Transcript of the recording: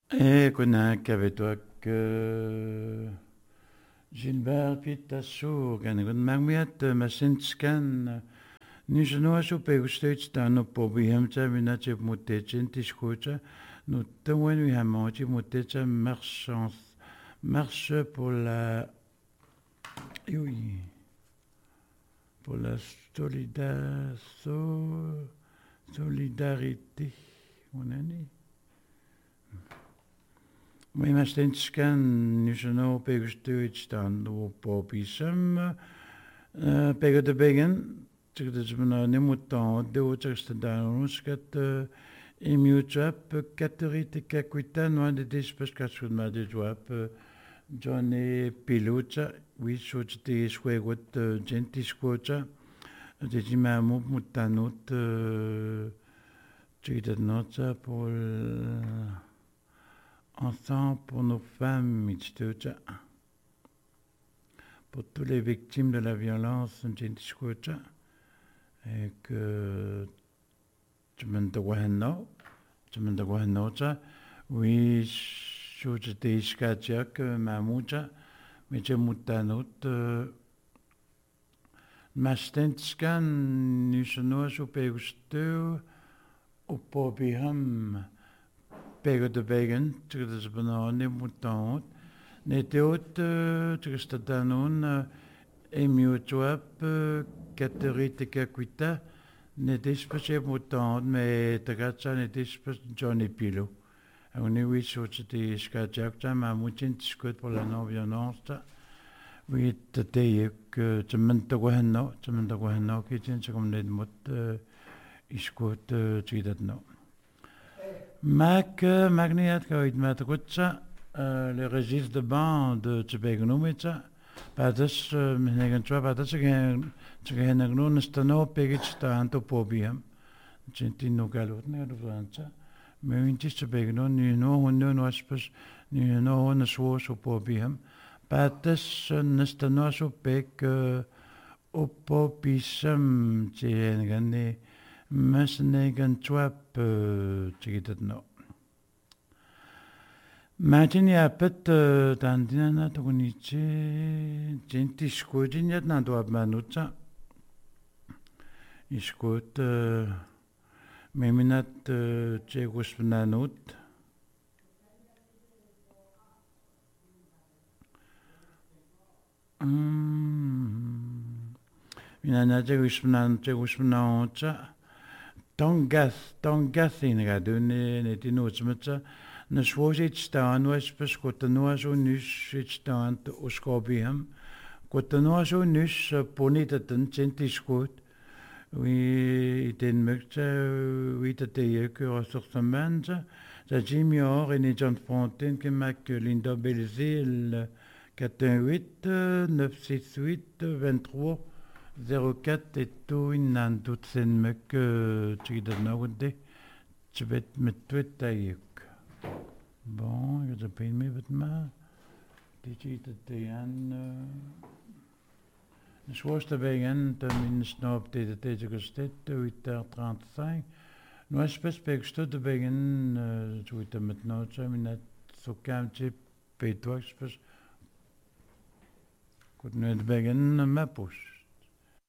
Kuna kavetuak Gilbert Pitassu kan kun magmiat masinskan nijno asu pegustage tano pobihemcha minache mutechin tiskucha nous tawenu hamochi mutecha marche pour la oui pour la solidarité on est Мы мастенчкан нишно пегустуичтан до пописам пегадебеген чигдэжмна немутан деучерстаданускат имючап катерите какуитан ванде диспескасун мадежуап Johnny Pilucha wishochti shuegot gentisquocha dejimamu mutanut chigdanota pour ensemble pour nos femmes, pour toutes les victimes de la violence, et que tu me dois oui, je te dis que ma moucha, mais je mutanut, ma stenskan, nisano, supegusteu, upobiham, Pego de Begen, dus banane mutant. Neteot, tugstadanun, emiutuap, katerite kakuita, nedispace mutant, mais tagacha nedispace Johnny Pilo. On est oui sur cette skadjakta, ma moutin discute pour la non-violence. Oui, t'es que tu m'entends qui tient comme les mots, iskut, tu no. Magniat Kawit Matakutsa, le registre de bande de Tchebegnumitsa, Padas Menegantua, Padas again, Tcheganagnon, Stano, Pegich, Antopobium, Gentino Galot, Nervanza, Merintis Tchebegnon, you know, when no hospice, you know, on the swords of Pobium, Padas Nestanoso Pek, Opopisum, Tchegani. Mesnegan twap chigitno. Imagine yapet tandina tuniche genti skudin na do manucha. Iskut meminat chegus nanut. Minana chegus nancha. Tongas in radune netinotsmutsa na swozit staan was beskotanua so nus staan te oskobium kotanua so nus ponitaten centiskot we den mukta we te yeke ressourcements ça Jimmy Or et John Fontaine que Mac Linda Belzil 418 968 23 04 et tout in tout sen mek tchidana wudde tchbet metwet tayuk bon je paye me vetma tchitayan je was begen te min snap de gestet 8h35 no espèce pek de begen tchwit met no tchaminet so kam tchip petwak espèce Goed, nu het begin met poes.